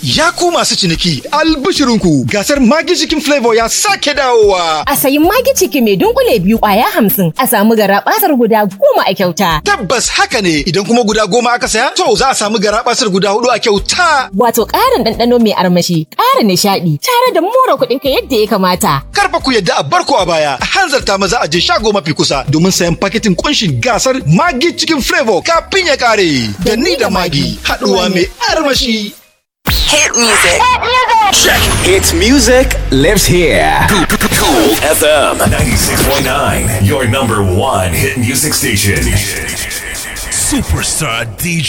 Ya ku masu ciniki, albishirinku gasar Maggi Chicken Flavor ya sake dawowa. A sayi Maggi Chicken mai dunkule 2 kwaya 50 a samu garabasar guda 10 a kyauta. Tabbas haka ne, idan kuma guda 10 aka saya, to za a samu garabasar guda 4 a kyauta. Wato ƙarin ɗanɗano mai armashi, ƙara nishaɗi, tare da more kuɗinka yadda ya kamata. Karfa ku yadda a barko a baya, a hanzarta maza a je shago mafi kusa domin sayan paketin kunshin gasar Maggi Chicken Flavor kafin ya kare. Da ni da Maggi, haɗuwa mai armashi. Hit music. Check. Hits music lives here. Cool FM 96.9, your number one hit music station. Superstar DJ.